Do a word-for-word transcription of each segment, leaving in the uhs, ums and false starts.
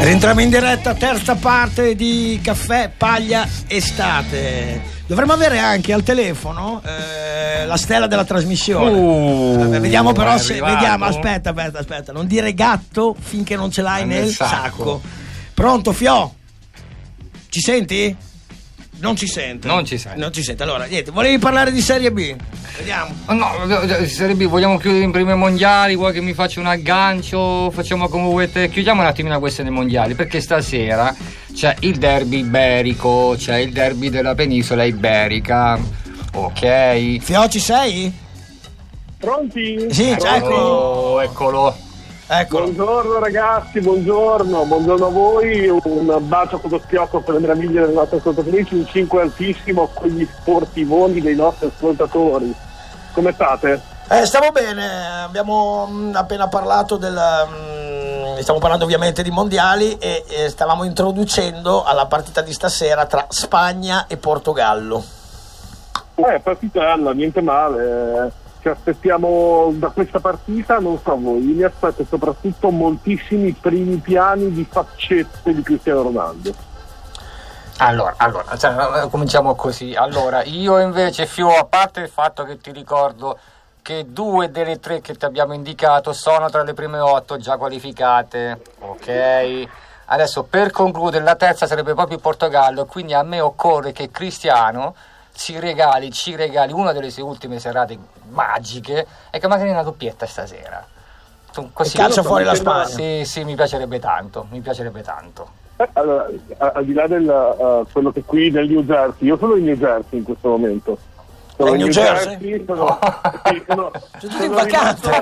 Rientriamo in diretta, terza parte di Caffè Paglia Estate. Dovremmo avere anche al telefono eh, la stella della trasmissione. Uh, eh, vediamo però se vediamo. Aspetta, aspetta, aspetta. Non dire gatto finché non ce l'hai nel, nel sacco. sacco. Pronto, Fio? Ci senti? Non ci sente. Non ci sente. Non ci sente. Allora, niente, volevi parlare di Serie B? Vediamo. No, di Serie B, vogliamo chiudere in primi mondiali? Vuoi che mi faccia un aggancio? Facciamo come volete. Chiudiamo un attimino la questione dei mondiali, perché stasera c'è il derby iberico, c'è il derby della penisola iberica. Ok. Fio, ci sei? Pronti? Sì, Pronti? Eccolo, eccolo. Eccolo. Buongiorno ragazzi, buongiorno, buongiorno a voi, un bacio con lo schiocco per le meraviglie delle nostre ascoltatrici, un cinque altissimo con gli sportivoni dei nostri ascoltatori. Come state? Eh, stiamo bene, abbiamo mh, appena parlato del... Mh, stiamo parlando ovviamente di mondiali e, e stavamo introducendo alla partita di stasera tra Spagna e Portogallo. Eh, partitella, niente male. Ci aspettiamo da questa partita, non so voi, mi aspetto soprattutto moltissimi primi piani di faccette di Cristiano Ronaldo. Allora, allora cioè, cominciamo così. Allora, io invece, Fio, a parte il fatto che ti ricordo che due delle tre che ti abbiamo indicato sono tra le prime otto già qualificate, ok? Adesso per concludere la terza sarebbe proprio il Portogallo, quindi a me occorre che Cristiano ci regali, ci regali una delle sue ultime serate magiche e che magari una doppietta stasera. Così calcia fuori la Spagna. Sì, sì, mi piacerebbe tanto, mi piacerebbe tanto. Eh, allora, al di là del uh, quello che qui nel New Jersey, io sono in New Jersey in questo momento. Sono in New, New Jersey? Jersey sono, oh. sì, sono, sono in vacanza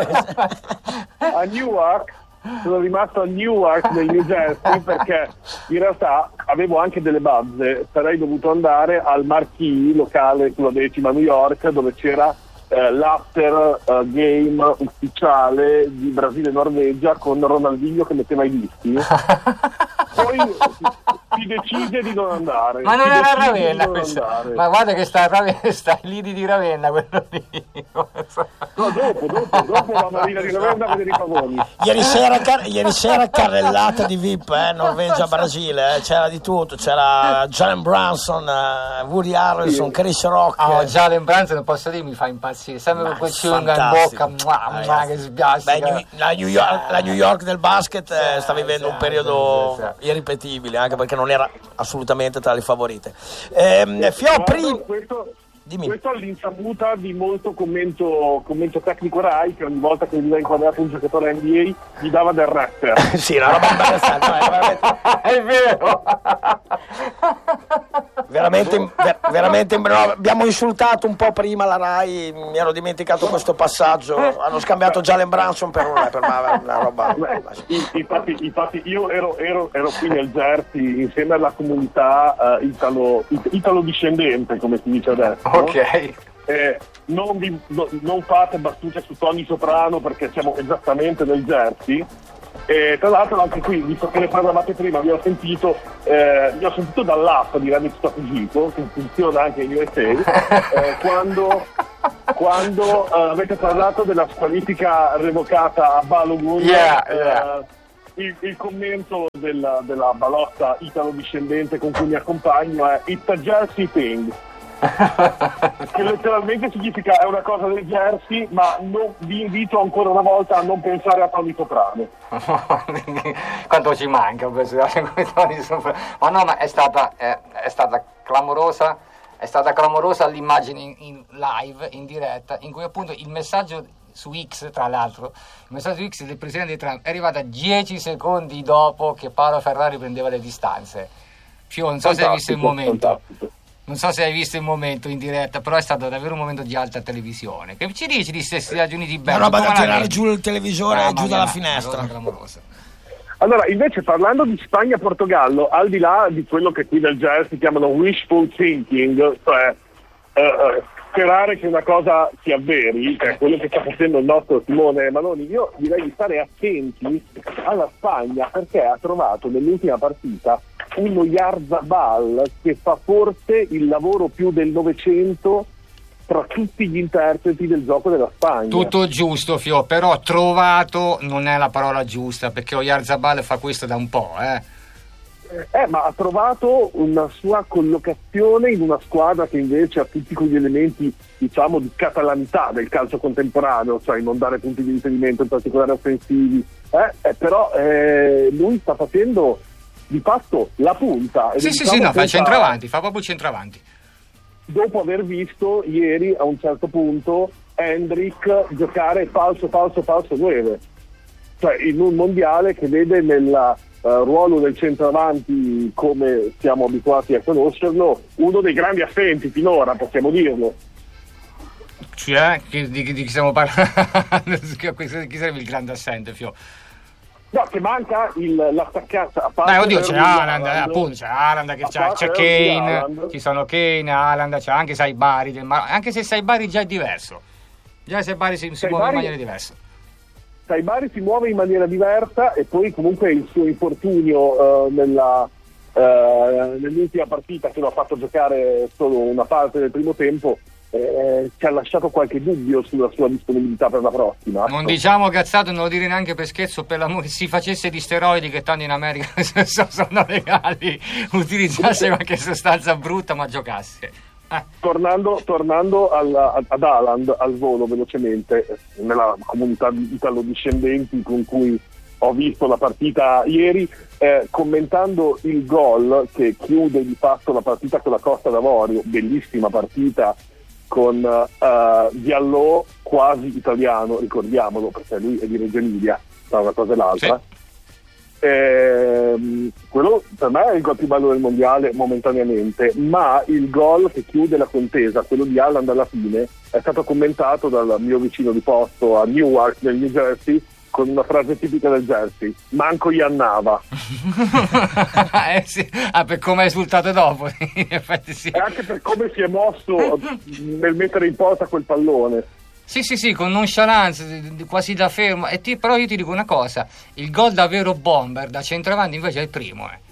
a Newark. Sono rimasto a Newark nel New Jersey perché in realtà avevo anche delle bazze, sarei dovuto andare al Marquee locale sulla decima New York dove c'era eh, l'after uh, game ufficiale di Brasile-Norvegia con Ronaldinho che metteva i dischi. Poi si decise di non andare. Ma non si era a Ravenna questo. Ma guarda che sta a Ravenna, sta lì di Ravenna quello lì. No, dopo, dopo, dopo la Marina di Ravenna a vedere i pavoni. Ieri sera, car- ieri sera carrellata di V I P, eh, Norvegia-Brasile, eh, c'era di tutto, c'era Jalen Brunson, eh, Woody Harrelson, Chris Rock. Oh, Jalen Brunson, non posso dire, mi fa impazzire, sempre con quel chewing in bocca, mua, mua, che sbiascica. Beh, la, New York, la New York del basket eh, sta vivendo un periodo irripetibile, anche perché non era assolutamente tra le favorite. Eh, Fio, prima... Dimmi. Questo all'insaputa di molto commento, commento tecnico Rai, che ogni volta che veniva inquadrato un giocatore N B A gli dava del rapper. Sì, una roba imbarazzante, no, è veramente... è vero. veramente, ver- veramente no, abbiamo insultato un po' prima la Rai, mi ero dimenticato questo passaggio, hanno scambiato Jalen Brunson per un rapper, ma una roba... Infatti, infatti io ero, ero, ero qui nel Jersey insieme alla comunità uh, italo, it- italo-discendente, come si dice adesso. Ok. Eh, non, vi, no, non fate battute su Tony Soprano perché siamo esattamente nel Jersey. E tra l'altro anche qui, visto che ne parlavate prima, vi ho sentito, eh, vi ho sentito dall'app di Radio Stop Gico, che funziona anche in U S A, eh, quando, quando eh, avete parlato della squalifica revocata a Balogun. Yeah, yeah. Eh, il, il commento della, della balotta italo-discendente con cui mi accompagno è "It's a Jersey thing", che letteralmente significa è una cosa del Jersey, ma non, vi invito ancora una volta a non pensare a Tony Soprano. Quanto ci manca Tony Soprano. Ma no, ma è stata, è, è stata clamorosa, è stata clamorosa l'immagine in, in live, in diretta, in cui appunto il messaggio su X, tra l'altro, il messaggio X del presidente Trump è arrivato dieci secondi dopo che Paolo Ferrari prendeva le distanze. Fio, non so fantastico, se hai visto il momento. Fantastico. Non so se hai visto il momento in diretta, però è stato davvero un momento di alta televisione. Che ci dici di Stati Uniti belli? Una roba da tirare giù il televisore e giù dalla finestra. Allora, invece, parlando di Spagna-Portogallo, al di là di quello che qui nel Jersey chiamano wishful thinking, cioè eh, sperare che una cosa si avveri, che è quello che sta facendo il nostro Simone Maloni, io direi di stare attenti alla Spagna perché ha trovato nell'ultima partita uno Yarzabal che fa forse il lavoro più del Novecento tra tutti gli interpreti del gioco della Spagna. Tutto giusto, Fio, però trovato non è la parola giusta, perché Oyarzabal fa questo da un po', eh. Eh, ma ha trovato una sua collocazione in una squadra che invece ha tutti quegli elementi, diciamo, di catalanità del calcio contemporaneo, cioè non dare punti di riferimento in particolare offensivi, eh, eh, però eh, lui sta facendo di fatto la punta. Sì, sì, sì, no, fa il centravanti, fa proprio il centravanti. Dopo aver visto ieri a un certo punto Hendrik giocare falso, falso, falso nove, cioè in un mondiale che vede nel Uh, ruolo del centravanti, come siamo abituati a conoscerlo, uno dei grandi assenti finora, possiamo dirlo. Cioè, di, di, di chi stiamo parlando? Chi sarebbe il grande assente, Fio? No, che manca il, l'attaccante. A parte Beh, oddio, c'è Haaland, eh, appunto, c'è Haaland, che c'è, c'è Kane, Haaland. Ci sono Kane, Haaland, c'è anche Saibari, del Mar- anche se Saibari già è diverso. Già Saibari si, si muove in maniera diversa. Saibari si muove in maniera diversa e poi comunque il suo infortunio uh, nella, uh, nell'ultima partita, che lo ha fatto giocare solo una parte del primo tempo, eh, ci ha lasciato qualche dubbio sulla sua disponibilità per la prossima. Non diciamo cazzato, non lo dire neanche per scherzo, per l'amore, si facesse di steroidi che tanto in America sono legali, utilizzasse qualche sostanza brutta ma giocasse. Eh. Tornando, tornando al, ad Haaland al volo velocemente, nella comunità italo-discendenti con cui ho visto la partita ieri, eh, commentando il gol che chiude di fatto la partita con la Costa d'Avorio, bellissima partita con uh, Diallo quasi italiano, ricordiamolo perché lui è di Reggio Emilia, tra una cosa e l'altra. Sì. Eh, quello per me è il gol più bello del mondiale momentaneamente, ma il gol che chiude la contesa, quello di Haaland alla fine, è stato commentato dal mio vicino di posto a Newark nel New Jersey con una frase tipica del Jersey: manco gli annava. eh sì. Ah, per come è risultato dopo. In effetti sì. E anche per come si è mosso nel mettere in porta quel pallone. Sì, sì, sì, con nonchalance, quasi da fermo. E ti, però io ti dico una cosa, il gol da vero bomber da centravanti invece è il primo, eh.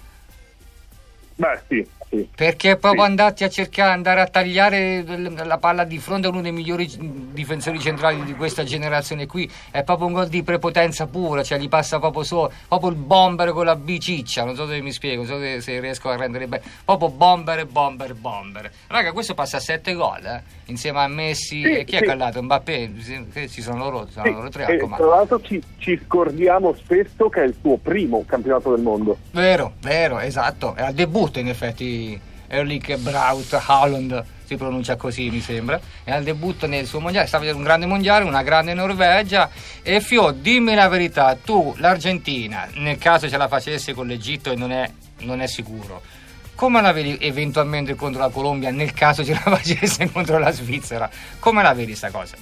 Beh, sì, sì. Perché proprio sì. andati a cercare, andare a tagliare la palla di fronte a uno dei migliori difensori centrali di questa generazione qui, è proprio un gol di prepotenza pura, cioè gli passa proprio solo, proprio il bomber con la B ciccia, non so se mi spiego, non so se, se riesco a rendere bene, proprio bomber, bomber, bomber. Raga, questo passa a sette gol, eh, insieme a Messi, sì, e chi sì. è callato? Mbappé, ci sono loro, sono sì. loro tre e, a comando. Tra l'altro ci, ci scordiamo spesso che è il suo primo campionato del mondo. Vero, vero, esatto, è al debutto in effetti. Erling Braut Haaland si pronuncia così, mi sembra, è al debutto nel suo mondiale, sta vedendo un grande mondiale, una grande Norvegia. E Fio, dimmi la verità, tu l'Argentina, nel caso ce la facesse con l'Egitto, e non è, non è sicuro, come la vedi eventualmente contro la Colombia nel caso ce la facesse contro la Svizzera? Come la vedi sta cosa?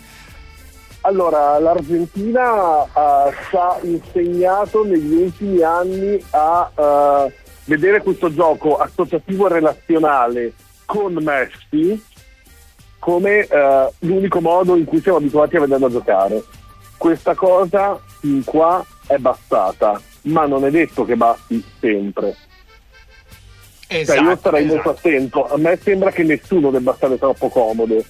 Allora, l'Argentina uh, ci ha insegnato negli ultimi anni a uh, vedere questo gioco associativo e relazionale con Messi come uh, l'unico modo in cui siamo abituati a vederlo giocare. Questa cosa fin qua è bastata, ma non è detto che basti sempre. Esatto, cioè io starei esatto. molto attento. A me sembra che nessuno debba stare troppo comodo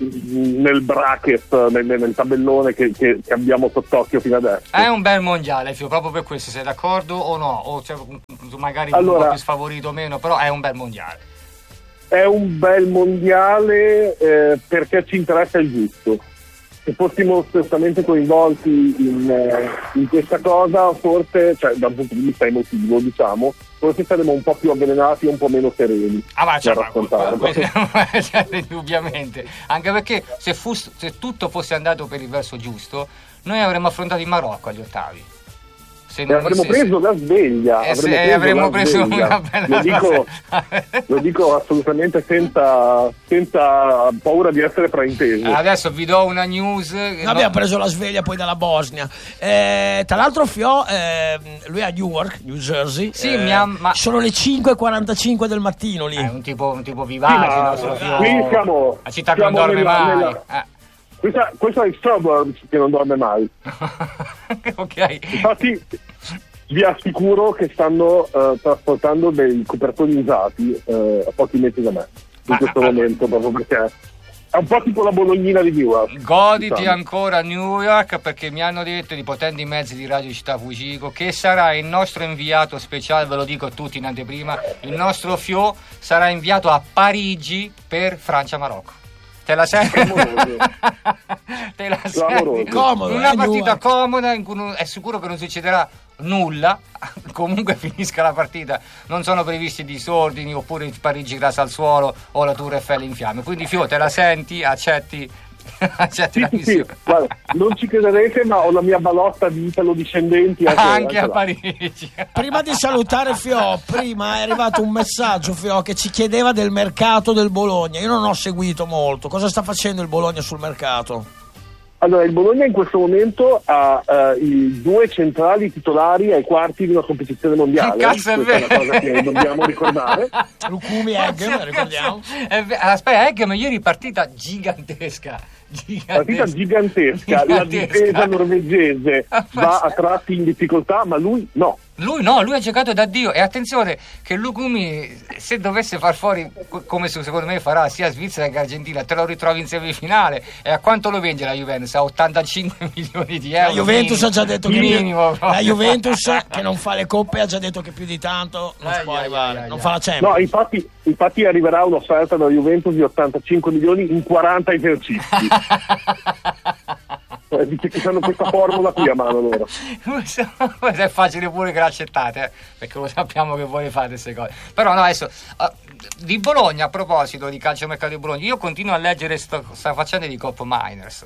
nel bracket, nel, nel tabellone che, che, che abbiamo sott'occhio fino adesso. È un bel mondiale, Fio, proprio per questo, sei d'accordo o no? O cioè, magari allora, un po' più sfavorito o meno, però è un bel mondiale. È un bel mondiale eh, perché ci interessa il giusto. Se fossimo strettamente coinvolti in, eh, in questa cosa, forse, cioè da un punto di vista emotivo, diciamo, forse saremmo un po' più avvelenati e un po' meno sereni. Ah, ma cioè, cioè, indubbiamente. Anche perché se, fu, se tutto fosse andato per il verso giusto, noi avremmo affrontato il Marocco agli ottavi. Se non avremmo stessi... preso la sveglia, eh, avremmo, preso, avremmo preso una bella lo dico, lo dico assolutamente senza, senza paura di essere fraintesi. Adesso vi do una news. Noi no. abbiamo preso la sveglia poi dalla Bosnia. Eh, tra l'altro Fio, eh, lui è a Newark, New Jersey. Sì, eh, mi ha, ma... sono le cinque e quarantacinque del mattino lì. È un tipo, un tipo vivace, sì, no? Fio, qui siamo, la città che non dorme nella, mai. Nella... Eh. Questa, questo è il suburb che non dorme mai. Ok. Infatti vi assicuro che stanno uh, trasportando dei copertoni usati uh, a pochi metri da me in ah, questo ah, momento, proprio perché È un po' tipo la Bolognina di Newark. Goditi diciamo. ancora New York, perché mi hanno detto di potenti mezzi di Radio Città Fucico che sarà il nostro inviato speciale, ve lo dico a tutti in anteprima, il nostro Fio sarà inviato a Parigi per Francia-Marocco. Te la senti? Te la senti? Comodo, una eh, partita comoda in cui non, è sicuro che non succederà nulla, comunque finisca la partita, non sono previsti disordini oppure il Parigi grasa al suolo o la Tour Eiffel in fiamme, quindi Fio, te la senti, accetti, accetti sì, la sì, missione. sì. Guarda, non ci crederete, ma ho la mia balotta di italo-discendenti anche, anche, anche a là. Parigi. Prima di salutare Fio, prima è arrivato un messaggio, Fio, che ci chiedeva del mercato del Bologna. Io non ho seguito molto, cosa sta facendo il Bologna sul mercato? Allora, il Bologna in questo momento ha uh, i due centrali titolari ai quarti di una competizione mondiale. Che cazzo è Questa vero? è una cosa che dobbiamo ricordare. Lucumi e Eggem, ricordiamo. È ve- Aspetta, Eggem ieri partita gigantesca. Gigantesca. Partita gigantesca, la difesa norvegese va a tratti in difficoltà, ma lui no. Lui no, lui ha giocato da Dio, e attenzione che Lukumi, se dovesse far fuori, come secondo me farà sia Svizzera che Argentina, te lo ritrovi in semifinale. E a quanto lo vende la Juventus? A ottantacinque milioni di euro. La Juventus minimo. ha già detto che minimo, la Juventus che non fa le coppe ha già detto che più di tanto non ai, può ai, arrivare, ai, ai, non ai. fa la Champions. No, infatti, infatti arriverà un'offerta dalla Juventus di ottantacinque milioni in quaranta esercizi. Eh, dice che hanno questa formula qui a mano loro. È facile pure che l'accettate, eh? Perché lo sappiamo che voi fate queste cose. Però no, adesso uh, di Bologna, a proposito di calciomercato di Bologna, io continuo a leggere sto, sta faccenda di Cop Miners.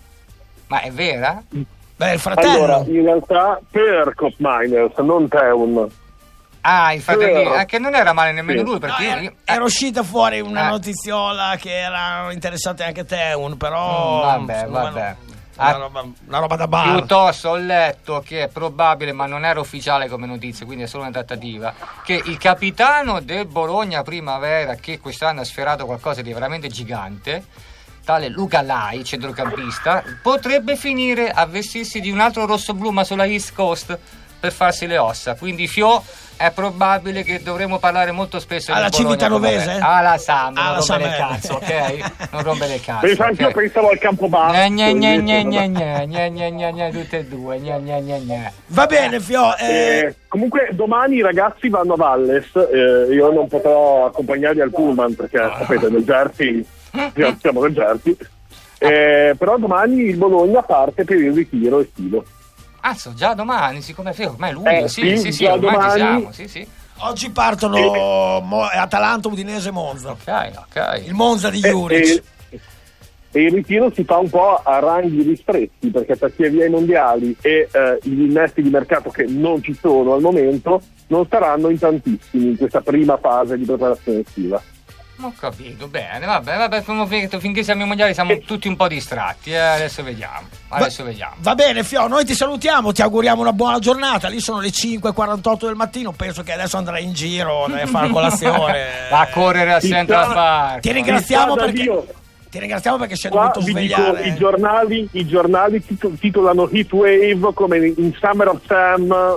Ma è vera? Beh, il fratello. Allora, in realtà per Cop Miners, non Teun. Ah, il fratello, Però, eh, che non era male nemmeno sì. lui, perché No, io, era, io- era uscita fuori una eh. notiziola che erano interessate anche Teun, però Mm, vabbè, insomma, vabbè. no, una, Ah, roba, una roba da bar. piuttosto ho letto che è probabile, ma non era ufficiale come notizia, quindi è solo una trattativa, che il capitano del Bologna Primavera, che quest'anno ha sferato qualcosa di veramente gigante, tale Luca Lai, centrocampista, potrebbe finire a vestirsi di un altro rosso-blu ma sulla East Coast per farsi le ossa. Quindi Fio, è probabile che dovremo parlare molto spesso Alla del Bologna Civitanovese? Primavera. Alla Sam, non Alla rompere il Sam. cazzo, ok? Non rompere il cazzo. Pensavo, ok? pensavo al Campobasso. Gne, gne, gne, gne, invece, gne, gne, gne, gne, gne, tutte e due, gne, gne, gne, gne. Va bene, Fio. Eh, Eh, comunque domani i ragazzi vanno a Valles, eh, io non potrò accompagnarli al pullman perché sapete nel Jersey siamo nel Jersey, eh, però domani il Bologna parte per il ritiro estivo. Azzo, già domani, siccome è ormai è luglio, Eh, sì, sì, sì, sì, già ormai domani. ci siamo, sì, sì. oggi partono Mo- Atalanta, Udinese, Monza. Ok, ok. Il Monza di E, Juric. e- e il ritiro si fa un po' a ranghi ristretti perché per chi è via ai mondiali e eh, gli innesti di mercato che non ci sono al momento non saranno in tantissimi in questa prima fase di preparazione estiva. Ho capito, bene, vabbè, vabbè, finché, finché siamo ai mondiali siamo tutti un po' distratti, eh, adesso vediamo, adesso va, vediamo. Va bene, Fio, noi ti salutiamo, ti auguriamo una buona giornata. Lì sono le cinque e quarantotto del mattino, penso che adesso andrai in giro a fare colazione. Va a correre a Ci Central sta- Park. Ti ringraziamo Guarda, perché Dio, ti ringraziamo perché sei qua dovuto vi dico, svegliare. i giornali, i giornali tito- titolano Heat Wave come in Summer of Sam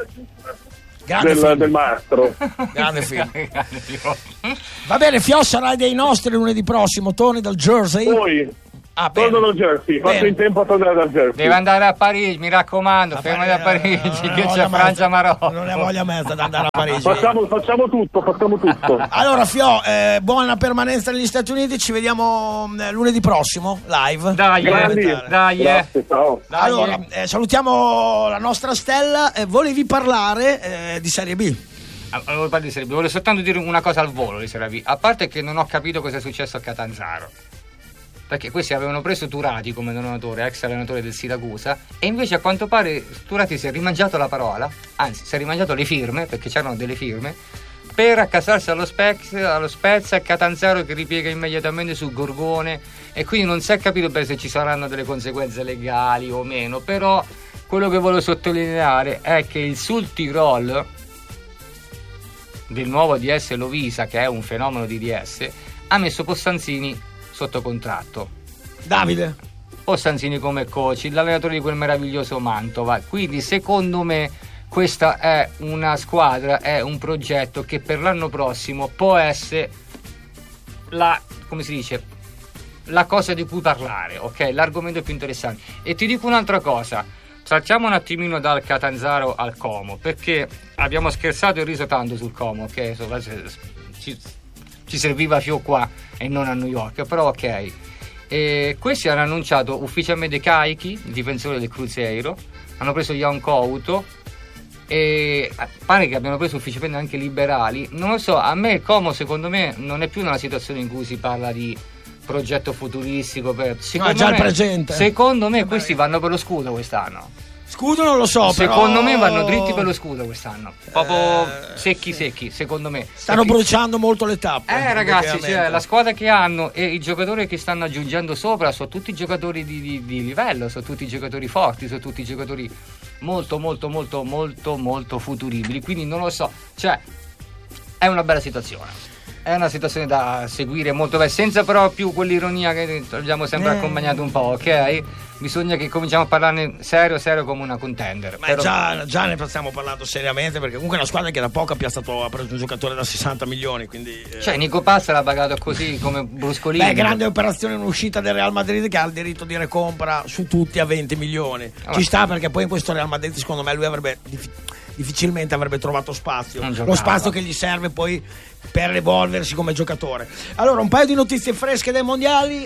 Grande del, film. del maestro. Grande film. Va bene, Fio, sarai dei nostri lunedì prossimo, torni dal Jersey. Poi Ah, bene. torno dal Jersey, faccio Bene. in tempo a tornare dal Jersey. Deve andare a Parigi, mi raccomando, fermati a Parigi, Non ne che voglio c'è mezza, Francia-Marocco. Non ne voglio mezza ad andare a Parigi. Facciamo, facciamo tutto, facciamo tutto. Allora, Fio, eh, buona permanenza negli Stati Uniti, ci vediamo eh, lunedì prossimo, live. Dai, Grandi. eh, dai, eh. Grazie, ciao. Dai, Allora, eh. eh, salutiamo la nostra Stella. Eh, volevi parlare eh, di Serie B? Ah, volevo parlare di Serie B, volevo soltanto dire una cosa al volo di Serie B, a parte che non ho capito cosa è successo a Catanzaro, perché questi avevano preso Turati come allenatore, ex allenatore del Siracusa, e invece a quanto pare Turati si è rimangiato la parola, anzi si è rimangiato le firme, perché c'erano delle firme, per accasarsi allo Spezia, allo Spezia, Catanzaro che ripiega immediatamente su Gorgone, e quindi non si è capito bene se ci saranno delle conseguenze legali o meno, però quello che volevo sottolineare è che il Sul Tirol del nuovo D S Lovisa, che è un fenomeno di D S, ha messo Postanzini sotto contratto. Davide? Postanzini come coach, l'allenatore di quel meraviglioso Mantova. Quindi secondo me questa è una squadra, è un progetto che per l'anno prossimo può essere la, come si dice, la cosa di cui parlare, ok? L'argomento più interessante. E ti dico un'altra cosa, saltiamo un attimino dal Catanzaro al Como, perché abbiamo scherzato e riso tanto sul Como, ok? Ci, ci serviva più qua e non a New York, però ok. E questi hanno annunciato ufficialmente Kaiki, il difensore del Cruzeiro, hanno preso Jan Couto e pare che abbiano preso ufficialmente anche liberali. Non lo so, a me il Como secondo me non è più una situazione in cui si parla di progetto futuristico per... No, già me, il presente. Secondo me questi vanno per lo scudo quest'anno. Scudo non lo so, secondo però... me vanno dritti per lo scudo quest'anno, proprio eh... secchi secchi, secondo me stanno perché... bruciando molto le tappe. Eh ragazzi, cioè, la squadra che hanno e i giocatori che stanno aggiungendo sopra sono tutti giocatori di, di, di livello, sono tutti giocatori forti, sono tutti giocatori molto molto molto molto molto futuribili, quindi non lo so, cioè è una bella situazione. È una situazione da seguire molto bene, senza però più quell'ironia che abbiamo sempre eh. accompagnato un po', ok? Bisogna che cominciamo a parlarne serio serio come una contender. Ma però... già, già ne stiamo parlando seriamente, perché comunque è una squadra che da poco ha piazzato, ha preso un giocatore da sessanta milioni, quindi eh... cioè Nico Pazza l'ha pagato così come bruscolino. Beh, grande operazione in uscita del Real Madrid, che ha il diritto di recompra su tutti a venti milioni. Oh. Ci sta, perché poi in questo Real Madrid secondo me lui avrebbe difficilmente avrebbe trovato spazio, lo spazio che gli serve poi per evolversi come giocatore. Allora, un paio di notizie fresche dai mondiali.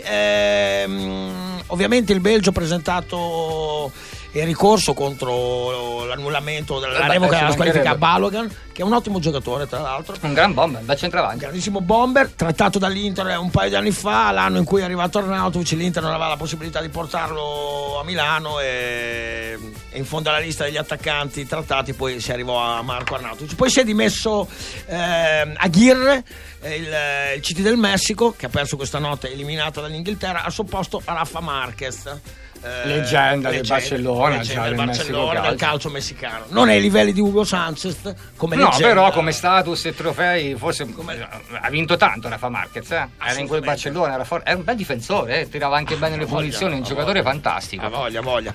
Ehm, ovviamente il Belgio ha presentato il ricorso contro l'annullamento della revoca della squalifica a Balogan, che è un ottimo giocatore tra l'altro, un gran bomber da centravanti, un grandissimo bomber, trattato dall'Inter un paio di anni fa, l'anno in cui è arrivato Arnautovic. L'Inter non aveva la possibilità di portarlo a Milano e, e in fondo alla lista degli attaccanti trattati poi si arrivò a Marco Arnautovic. Poi si è dimesso eh, Aguirre, il, il C T del Messico, che ha perso questa notte, eliminato dall'Inghilterra, al suo posto Rafa Marquez, Eh, leggenda, leggenda del Barcellona, leggenda del Barcellona, del calcio messicano. Non ai livelli di Hugo Sanchez come no, leggenda, però come status e trofei forse come... ha vinto tanto Rafa Marquez, eh? Era in quel Barcellona, era, for... era un bel difensore, eh? tirava anche bene le punizioni, un giocatore voglia. fantastico. Ha voglia, voglia.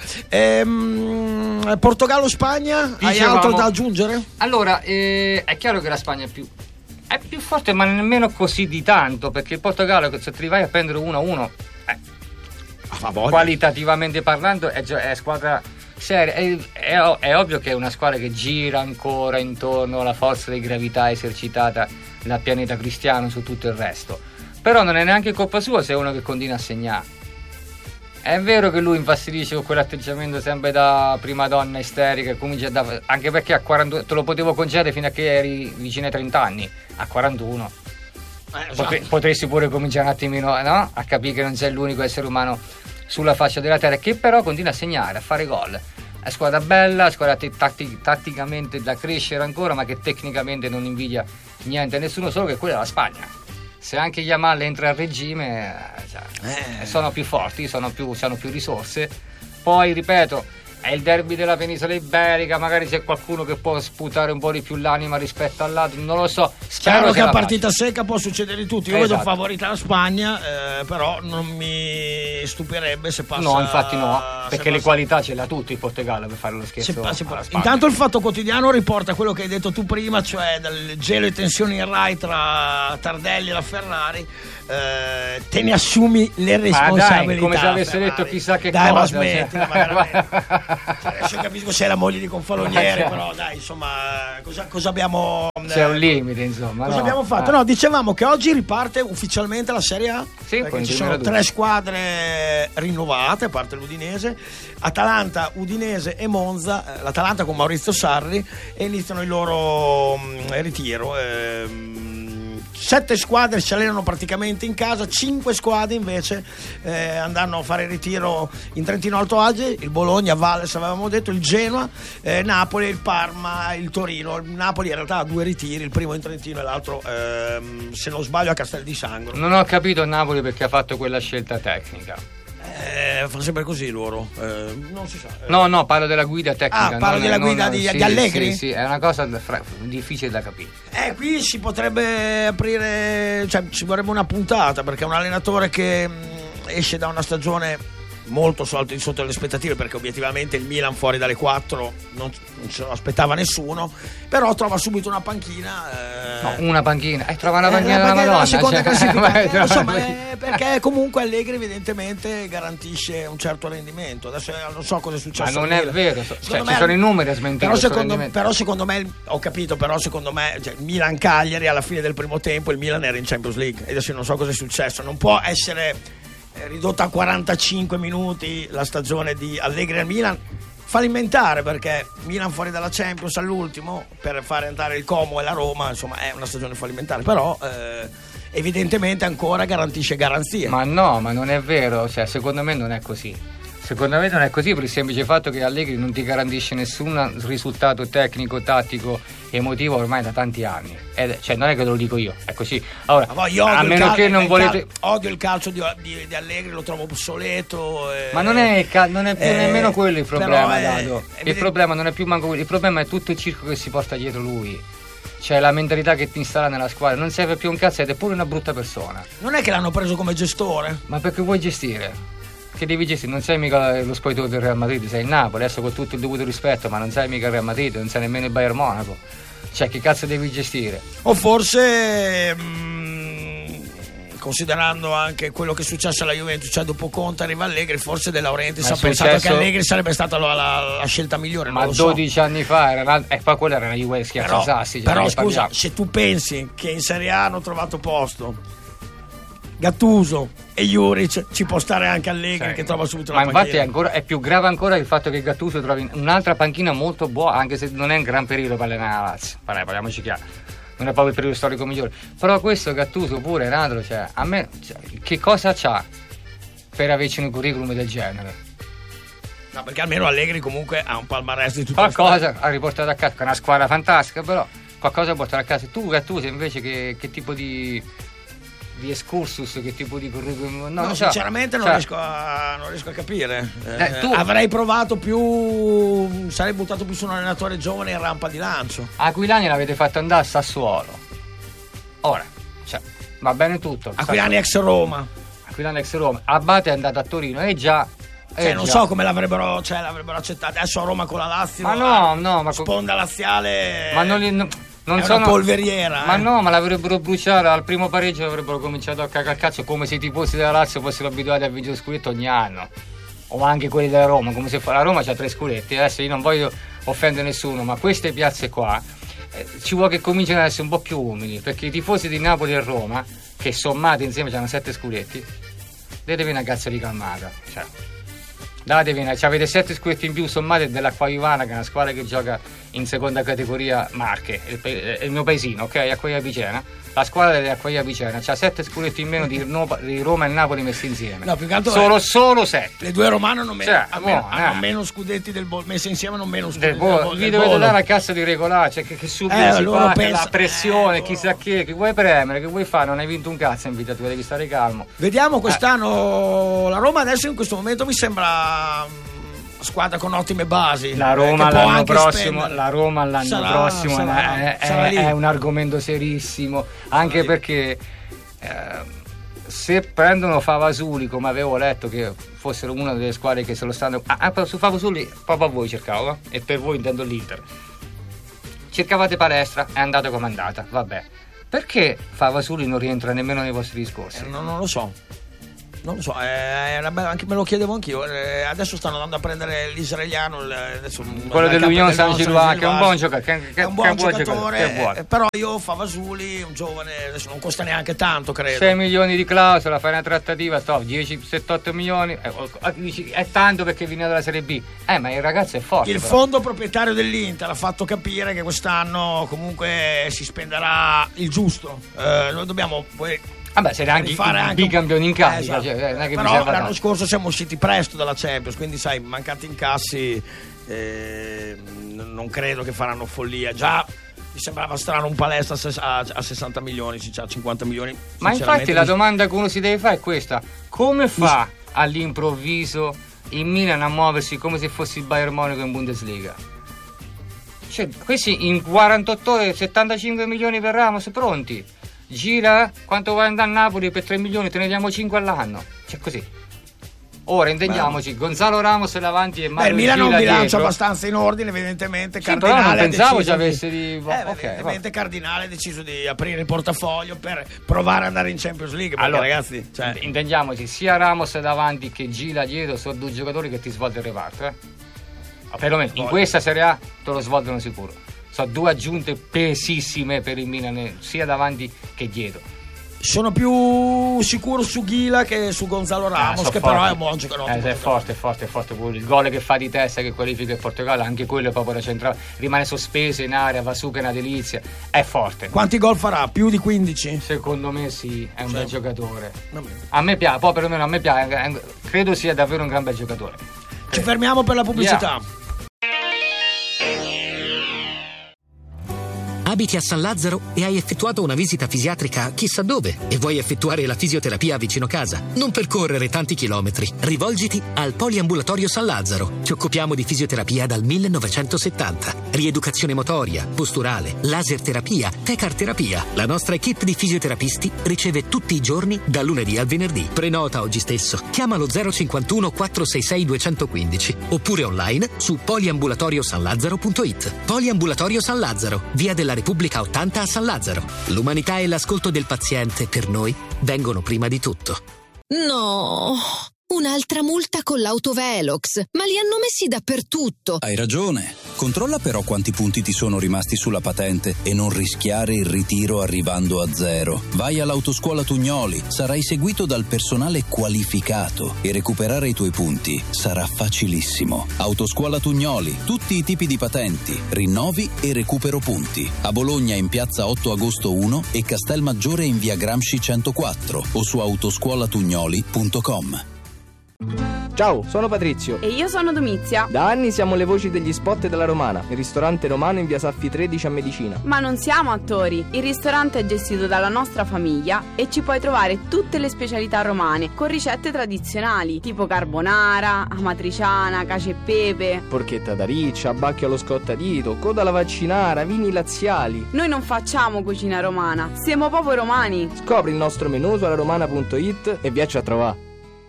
Ehm, Portogallo-Spagna, hai altro da aggiungere? Allora, eh, è chiaro che la Spagna è più è più forte, ma nemmeno così di tanto, perché il Portogallo, se ti vai a prendere uno a uno, eh, qualitativamente parlando è, è squadra seria. È, è, è ovvio che è una squadra che gira ancora intorno alla forza di gravità esercitata dal pianeta Cristiano su tutto il resto, però non è neanche colpa sua se è uno che continua a segnare. È vero che lui infastidisce con quell'atteggiamento sempre da prima donna isterica, comincia da, anche perché a quarantuno te lo potevo concedere fino a che eri vicino ai trenta anni, a quarantuno eh, Potre, potresti pure cominciare un attimino, no? A capire che non sei l'unico essere umano sulla faccia della terra, che però continua a segnare, a fare gol. È squadra bella, squadra t- tatti- tatticamente da crescere ancora, ma che tecnicamente non invidia niente a nessuno, solo che quella è la Spagna. Se anche Yamal entra a regime, cioè, eh. sono più forti, sono più, hanno più risorse. Poi ripeto, è il derby della penisola iberica, magari c'è qualcuno che può sputare un po' di più l'anima rispetto all'altro, non lo so. Spero che a partita faccia. secca può succedere di tutto. Io esatto. vedo favorita la Spagna, eh, però non mi stupirebbe se passa. No, infatti no, perché le passa... qualità ce l'ha tutto il Portogallo per fare lo scherzo. Se passa, passa. Intanto il Fatto Quotidiano riporta quello che hai detto tu prima, cioè del gelo e tensioni in Rai tra Tardelli e la Ferrari. Eh, te ne assumi le responsabilità. Ma dai, come se avesse detto chissà che dai, cosa. Ma smetti, ma veramente. Cioè, adesso capisco se è la moglie di Confalonieri, però dai, insomma, cosa, cosa abbiamo. C'è un limite, insomma. Cosa no? abbiamo fatto? Ah. No, dicevamo che oggi riparte ufficialmente la Serie A. Sì, perché ci sono tre squadre rinnovate, a parte l'Udinese, Atalanta, Udinese e Monza. L'Atalanta con Maurizio Sarri, e iniziano il loro mh, ritiro. Ehm, Sette squadre si allenano praticamente in casa, cinque squadre invece eh, andranno a fare ritiro in Trentino Alto Adige, il Bologna, Valles avevamo detto, il Genoa, eh, Napoli, il Parma, il Torino. Il Napoli in realtà ha due ritiri, il primo in Trentino e l'altro ehm, se non sbaglio a Castel di Sangro. Non ho capito il Napoli perché ha fatto quella scelta tecnica. Eh, fa sempre così loro, eh, non si sa. Eh. No, no, parlo della guida tecnica. Ah, parlo non, della guida non, di, sì, di Allegri? Sì, sì, è una cosa fra, difficile da capire. Eh, qui si potrebbe aprire, cioè ci vorrebbe una puntata, perché è un allenatore che mh, esce da una stagione molto sotto, sotto le aspettative, perché obiettivamente il Milan fuori dalle quattro non, non ce lo aspettava nessuno, però trova subito una panchina. Eh... No, una panchina, eh, trova una panchina eh, della Madonna. La seconda cioè... classifica, eh, insomma, eh, perché comunque Allegri evidentemente garantisce un certo rendimento. Adesso eh, non so cosa è successo. Ma non è vero, cioè, ci sono i numeri a smentire. Però secondo, però secondo me, ho capito, però secondo me cioè, Milan-Cagliari alla fine del primo tempo il Milan era in Champions League e adesso non so cosa è successo. Non può essere ridotta a quarantacinque minuti la stagione di Allegri al Milan, fallimentare, perché Milan fuori dalla Champions all'ultimo per fare andare il Como e la Roma, insomma è una stagione fallimentare, però eh, evidentemente ancora garantisce garanzie. Ma no, ma non è vero, cioè secondo me non è così. Secondo me non è così per il semplice fatto che Allegri non ti garantisce nessun risultato tecnico, tattico, emotivo ormai da tanti anni. Ed, cioè non è che te lo dico io, è così. Allora, ma io a meno cal- che non volete. Cal- odio il calcio di, di, di Allegri, lo trovo obsoleto. Eh, ma non è, cal- non è più eh, nemmeno quello il problema, Dado. È, il problema non è più manco quello, il problema è tutto il circo che si porta dietro lui. Cioè la mentalità che ti installa nella squadra, non serve più un cazzo ed è pure una brutta persona. Non è che l'hanno preso come gestore? Ma perché vuoi gestire? Che devi gestire? Non sei mica lo spogliatoio del Real Madrid, sei il Napoli, adesso con tutto il dovuto rispetto, ma non sei mica il Real Madrid, non sei nemmeno il Bayern Monaco. Cioè che cazzo devi gestire? O forse mh, considerando anche quello che è successo alla Juventus, cioè dopo Conte arriva Allegri, forse De Laurentiis ha pensato che Allegri sarebbe stata la, la, la scelta migliore. Ma non lo dodici so. anni fa era una, e poi quella era una Juventus schiaccia sassi. Però, però scusa, parliamo. Se tu pensi che in Serie A hanno trovato posto Gattuso e Juric, ci può stare anche Allegri, sì, che trova subito la ma panchina. infatti è, ancora, è più grave ancora il fatto che Gattuso trovi un'altra panchina molto buona, anche se non è un gran periodo per allenare la Lazio, parliamoci chiaro, non è proprio il periodo storico migliore, però questo Gattuso pure Nadro, cioè, a me cioè, che cosa c'ha per averci un curriculum del genere? No, perché almeno Allegri comunque ha un palmarès di tutto. Qualcosa ha riportato a casa, è una squadra fantastica, però qualcosa ha portato a casa. Tu Gattuso invece che, che tipo di di excursus, che tipo di curriculum? No, no sinceramente non, cioè, riesco a, non riesco a capire. Eh, eh, tu... Avrei provato più, sarei buttato più su un allenatore giovane in rampa di lancio. Aquilani l'avete fatto andare a Sassuolo. Ora, cioè, va bene tutto. Aquilani ex Roma. Aquilani ex Roma. Abate è andato a Torino e già. Cioè, non so come l'avrebbero, cioè, l'avrebbero accettato. Adesso a Roma con la Lazio. Ma no, no, ma sponda laziale. Ma non li. No... Non è sono... una polveriera, ma eh. no, ma l'avrebbero bruciato al primo pareggio, avrebbero cominciato a cagare cazzo, come se i tifosi della Lazio fossero abituati a vincere lo scudetto ogni anno, o anche quelli della Roma, come se la Roma c'ha tre scudetti. Adesso io non voglio offendere nessuno, ma queste piazze qua eh, ci vuole che cominciano ad essere un po' più umili, perché i tifosi di Napoli e Roma, che sommati insieme hanno sette scudetti, datevi una cazzo di calmata, cioè datevi una, cioè, avete sette scudetti in più sommati dell'Acqua Ivana, che è una squadra che gioca in seconda categoria Marche, il, il mio paesino, ok, Acquaia Picena. La squadra dell'Acquaia Picena c'ha sette scudetti in meno di, no, di Roma e Napoli messi insieme. No, più che altro solo, solo sette. Le due romane hanno meno, cioè, hanno, buono, hanno eh. meno scudetti del Bolo, messi insieme non meno scudetti del Bolo. Vi dovete Bolo. dare a cassa di regolare, cioè che, che subito eh, si fa pensa, la pressione, eh, chissà che, che vuoi premere, che vuoi fare, non hai vinto un cazzo in vita tua, devi stare calmo. Vediamo quest'anno, eh. La Roma adesso in questo momento mi sembra squadra con ottime basi. La Roma l'anno prossimo, spendere. la Roma l'anno sarà, prossimo sarà, è, sarà è, è un argomento serissimo, anche sarà perché eh, se prendono Favasuli, come avevo letto che fossero una delle squadre che se lo stanno ah, ah su Favasuli proprio a voi cercavo, eh? E per voi intendo l'Inter, cercavate palestra, è andata come è andata, vabbè, perché Favasuli non rientra nemmeno nei vostri discorsi? Eh, no, non lo so. Non lo so, è una bella, anche me lo chiedevo anch'io. Eh, adesso stanno andando a prendere l'israeliano, adesso, quello dell'Unione San Gilois, che è un buon giocatore, che, è un buon che giocatore, giocatore eh, però io Favasuli, un giovane, adesso non costa neanche tanto, credo. sei milioni di clausola, fai una trattativa, top, dieci sette otto milioni, eh, è tanto perché viene dalla Serie B. Eh, ma il ragazzo è forte. Il però. fondo proprietario dell'Inter ha fatto capire che quest'anno comunque si spenderà il giusto. Eh, noi dobbiamo poi vabbè, siete anche i bicampioni in carica, eh, esatto. cioè, non è che però mi l'anno tanto. scorso siamo usciti presto dalla Champions, quindi sai, mancati incassi, eh, non credo che faranno follia. Già mi sembrava strano un palestra a, a sessanta milioni, si c'ha cinquanta milioni. Ma infatti la domanda che uno si deve fare è questa: come fa all'improvviso il Milan a muoversi come se fosse il Bayern Monaco in Bundesliga? Cioè, questi in quarantotto ore settantacinque milioni per Ramos pronti. Gira, quanto vuoi andare a Napoli per tre milioni, te ne diamo cinque all'anno. Cioè così. Ora intendiamoci, Beh. Gonzalo Ramos davanti e Mario Beh, il Milan ha un bilancio dietro. abbastanza in ordine, evidentemente. Sì, Cardinale però non pensavo ci avesse di... di... Eh, okay, evidentemente va. Cardinale ha deciso di aprire il portafoglio per provare ad andare in Champions League, perché allora, ragazzi, cioè... intendiamoci, sia Ramos davanti che Gila dietro sono due giocatori che ti svoltano il reparto, eh? Perlomeno in questa Serie A te lo svolgono sicuro. Sono due aggiunte pesissime per il Milan, sia davanti che dietro. Sono più sicuro su Ghila che su Gonzalo Ramos, ah, che forti. Però è un buon giocatore. Eh, è forte, è forte, è forte. Il gol che fa di testa, che qualifica il Portogallo, anche quello è proprio da centrale, rimane sospeso in area, va su che è una delizia, è forte. Quanti gol farà? Più di quindici? Secondo me sì, è un cioè, bel giocatore. A me piace, poi perlomeno a me piace, credo sia davvero un gran bel giocatore. Credo. Ci fermiamo per la pubblicità. Yeah. Abiti a San Lazzaro e hai effettuato una visita fisiatrica chissà dove e vuoi effettuare la fisioterapia vicino casa? Non percorrere tanti chilometri. Rivolgiti al Poliambulatorio San Lazzaro. Ci occupiamo di fisioterapia dal millenovecentosettanta. Rieducazione motoria, posturale, laser terapia, tecar terapia. La nostra equipe di fisioterapisti riceve tutti i giorni dal lunedì al venerdì. Prenota oggi stesso. Chiamalo zero cinquantuno quattrocentosessantai duecentoquindici oppure online su poliambulatorio san lazzaro punto it. Poliambulatorio San Lazzaro, via della Repubblica ottanta a San Lazzaro. L'umanità e l'ascolto del paziente per noi vengono prima di tutto. No, un'altra multa con l'autovelox, ma li hanno messi dappertutto. Hai ragione. Controlla però quanti punti ti sono rimasti sulla patente e non rischiare il ritiro arrivando a zero. Vai all'Autoscuola Tugnoli, sarai seguito dal personale qualificato e recuperare i tuoi punti sarà facilissimo. Autoscuola Tugnoli, tutti i tipi di patenti, rinnovi e recupero punti. A Bologna in piazza otto agosto uno e Castelmaggiore in via Gramsci centoquattro o su autoscuolatugnoli punto com. Ciao, sono Patrizio. E io sono Domizia. Da anni siamo le voci degli spot della Romana, il ristorante romano in via Saffi tredici a Medicina. Ma non siamo attori. Il ristorante è gestito dalla nostra famiglia e ci puoi trovare tutte le specialità romane con ricette tradizionali tipo carbonara, amatriciana, cacio e pepe, porchetta da riccia, abbacchio allo scottadito, coda alla vaccinara, vini laziali. Noi non facciamo cucina romana, siamo proprio romani. Scopri il nostro menù su alaromana punto it e viaci a trovare.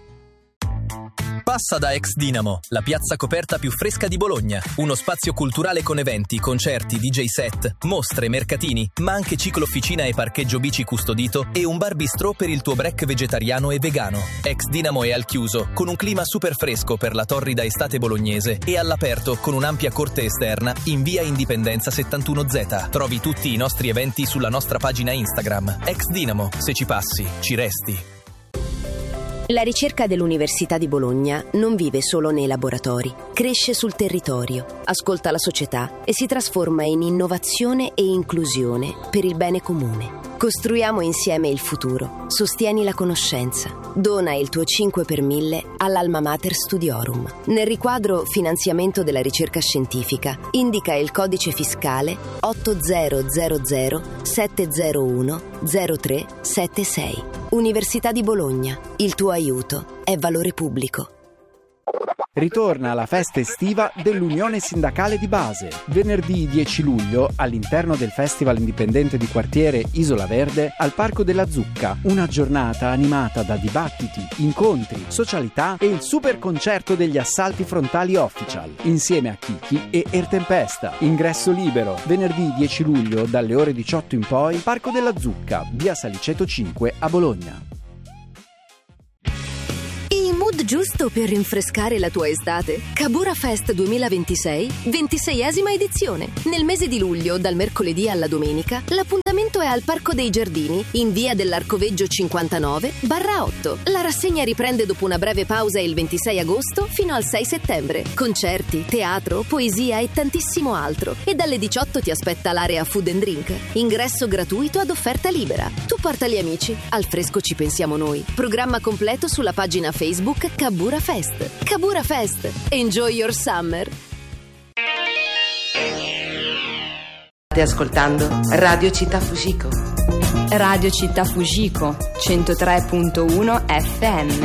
Passa da Ex Dinamo, la piazza coperta più fresca di Bologna. Uno spazio culturale con eventi, concerti, D J set, mostre, mercatini, ma anche ciclo-officina e parcheggio bici custodito e un bar bistrò per il tuo break vegetariano e vegano. Ex Dinamo è al chiuso, con un clima super fresco per la torrida estate bolognese e all'aperto con un'ampia corte esterna in via Indipendenza settantuno Z. Trovi tutti i nostri eventi sulla nostra pagina Instagram. Ex Dinamo, se ci passi, ci resti. La ricerca dell'Università di Bologna non vive solo nei laboratori, cresce sul territorio, ascolta la società e si trasforma in innovazione e inclusione per il bene comune. Costruiamo insieme il futuro. Sostieni la conoscenza. Dona il tuo cinque per mille all'Alma Mater Studiorum. Nel riquadro Finanziamento della ricerca scientifica indica il codice fiscale otto zero zero zero sette zero uno zero tre sette sei. Università di Bologna. Il tuo aiuto è valore pubblico. Ritorna la festa estiva dell'Unione Sindacale di Base. Venerdì dieci luglio, all'interno del Festival Indipendente di Quartiere Isola Verde, al Parco della Zucca, una giornata animata da dibattiti, incontri, socialità e il super concerto degli Assalti Frontali Official, insieme a Kiki e Ertempesta. Ingresso libero, venerdì dieci luglio, dalle ore diciotto in poi, Parco della Zucca, via Saliceto cinque a Bologna. Mood giusto per rinfrescare la tua estate. Kabura Fest duemilaventisei, ventiseiesima edizione. Nel mese di luglio, dal mercoledì alla domenica, l'appuntamento è al Parco dei Giardini, in via dell'Arcoveggio cinquantanove barra otto. La rassegna riprende dopo una breve pausa il ventisei agosto fino al sei settembre. Concerti, teatro, poesia e tantissimo altro. E dalle diciotto ti aspetta l'area Food and Drink. Ingresso gratuito ad offerta libera. Tu porta gli amici, al fresco ci pensiamo noi. Programma completo sulla pagina Facebook Kabura Fest. Kabura Fest. Enjoy your summer. State ascoltando Radio Città Fujiko. Radio Città Fujiko centotré virgola uno F M.